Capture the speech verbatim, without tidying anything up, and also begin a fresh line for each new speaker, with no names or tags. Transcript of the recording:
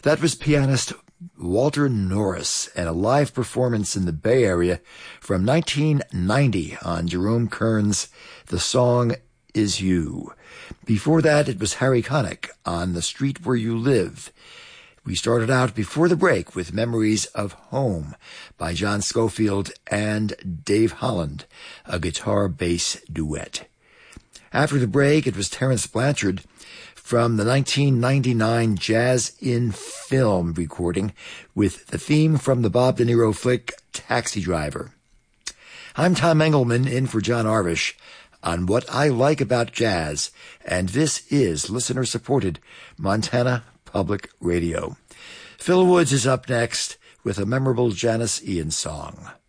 That was pianist Walter Norris and a live performance in the Bay Area from nineteen ninety on Jerome Kern's The Song Is You. Before that, it was Harry Connick on The Street Where You Live. We started out before the break with Memories of Home by John Scofield and Dave Holland, a guitar-bass duet. After the break, it was Terence Blanchard from the nineteen ninety-nine Jazz in Film recording with the theme from the Bob De Niro flick Taxi Driver. I'm Tom Engelman in for John Arvish on What I Like About Jazz, and this is listener-supported Montana Public Radio. Phil Woods is up next with a memorable Janis Ian song.